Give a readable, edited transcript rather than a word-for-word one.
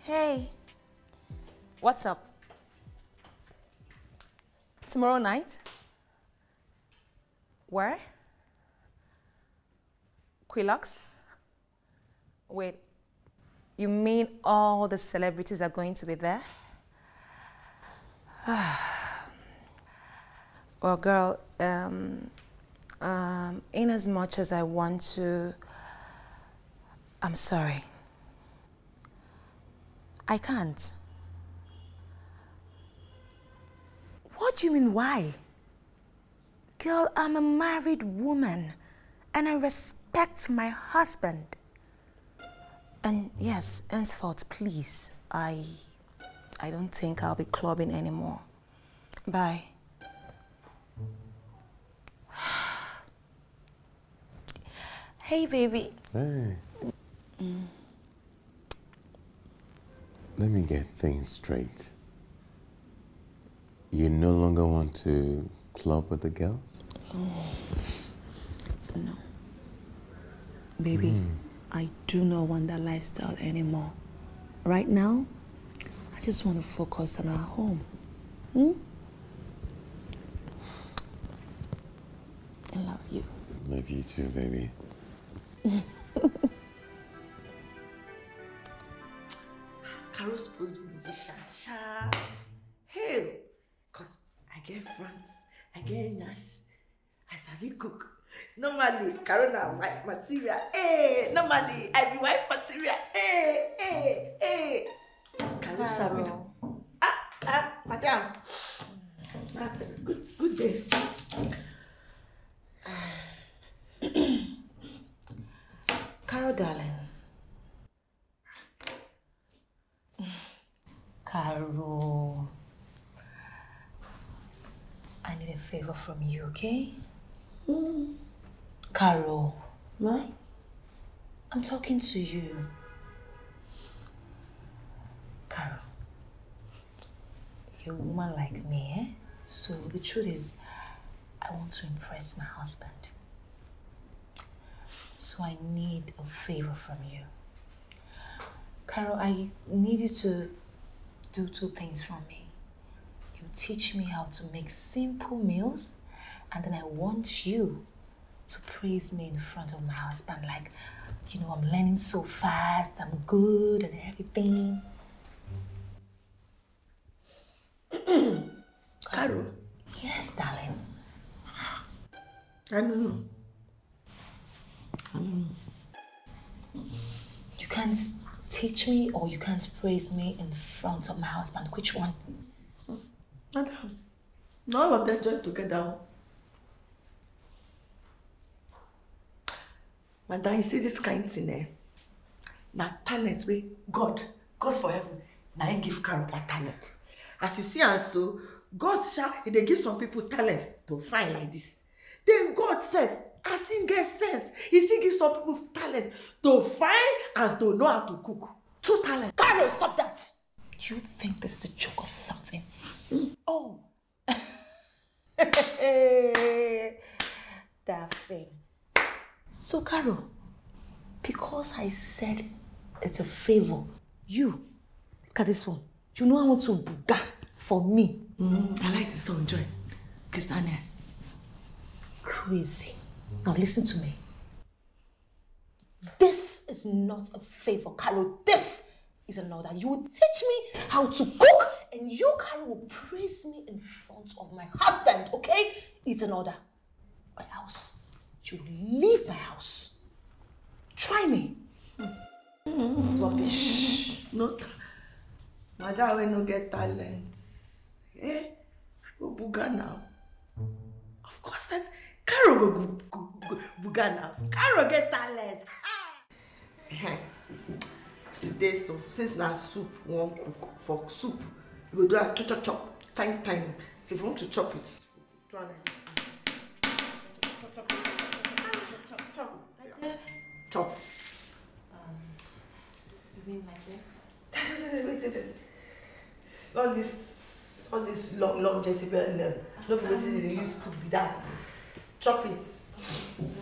Hey, what's up? Tomorrow night? Where? Quilux? Wait, you mean all the celebrities are going to be there? Well, girl, in as much as I want to, I'm sorry. I can't. What do you mean, why? Girl, I'm a married woman and I respect my husband. And yes, henceforth, please, I don't think I'll be clubbing anymore. Bye. Hey, baby. Hey. Let me get things straight. You no longer want to club with the girls? Oh, no. Baby, I do not want that lifestyle anymore. Right now, I just want to focus on our home. I love you. Love you too, baby. Carol's supposed to be a musician. Hey, cause I get friends, I get Nash, I sabi cook. Normally, Carol na wife material. Hey, normally I be wife material. Hey. Carol sabi do. Madam. Good day. Carol, darling. Carol. I need a favor from you, okay? Carol. What? I'm talking to you. Carol. You're a woman like me, eh? So the truth is, I want to impress my husband. So I need a favor from you. Carol, I need you to do two things for me. You teach me how to make simple meals, and then I want you to praise me in front of my husband. Like, you know, I'm learning so fast, I'm good and everything. Carol? Yes, darling. I don't know. You can't teach me or you can't praise me in front of my husband. Which one? Madam, all of them join together. Madam, you see this kind thing, eh? Now talents wey God for heaven, now he give Carol that talent. As you see, and so God they give some people talent to find like this. Then God said, as him get sense, he still give some people talent to find and to know how to cook. Two talents. Carol, stop that! You think this is a joke or something? Oh. That thing. So, Carol, because I said it's a favor, you, look at this one. You know I want to buga for me. I like this song, Joy. Christiane. Crazy. Now listen to me. This is not a favor, Carol. This is an order. You will teach me how to cook, and you, Carol, will praise me in front of my husband, okay? It's an order. Or else, you will leave my house. Try me. Rubbish. No. Madam, we no get talent. Eh? Go buga now. Of course, then Carol go buga now. Carol get talent. Today, so since na soup we wan cook, for soup you go do a chop, tiny. So if you want to chop it, do it. Chop. You mean like this? Wait. All this long Jezebel, no be wetin they use cook be that. Chop it.